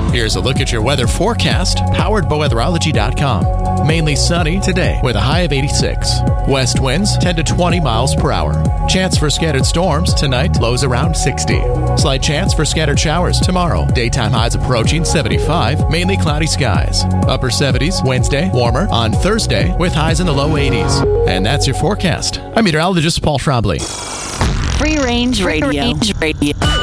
Here's a look at your weather forecast, powered by weatherology.com. Mainly sunny today with a high of 86. West winds 10 to 20 miles per hour. Chance for scattered storms tonight, lows around 60. Slight chance for scattered showers tomorrow. Daytime highs approaching 75, mainly cloudy skies. Upper 70s Wednesday, warmer on Thursday with highs in the low 80s. And that's your forecast. I'm meteorologist Paul Schrabley. Free Range Radio.